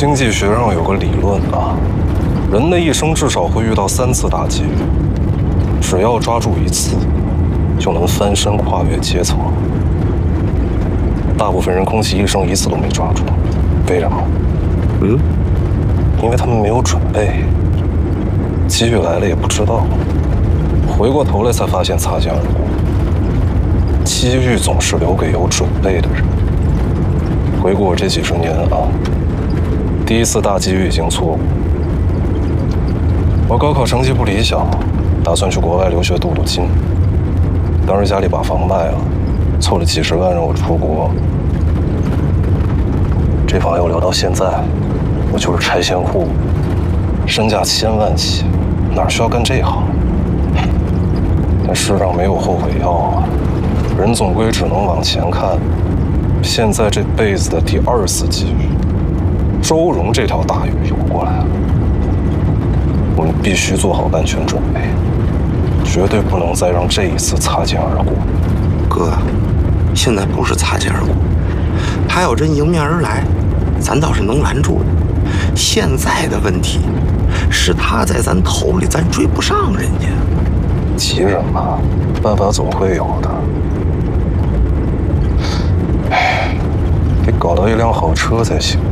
经济学上有个理论啊，人的一生至少会遇到3次大机遇，只要抓住1次，就能翻身跨越阶层。大部分人空其一生1次都没抓住，为什么？因为他们没有准备，机遇来了也不知道，回过头来才发现擦肩而过。机遇总是留给有准备的人。回顾我这几十年啊，第1次大机遇已经错过。我高考成绩不理想，打算去国外留学镀金。当时家里把房卖了，凑了几10万让我出国。这房要聊到现在，我就是拆迁户，身价1000万起，哪需要干这行？但世上没有后悔药啊，人总归只能往前看。现在这辈子的第2次机遇，周荣这条大鱼游过来了，我们必须做好万全准备，绝对不能再让这一次擦肩而过。 哥，现在不是擦肩而过，他要真迎面而来，咱倒是能拦住的。现在的问题是他在咱头里，咱追不上人家。 急什么？办法总会有的。得搞到一辆好车才行。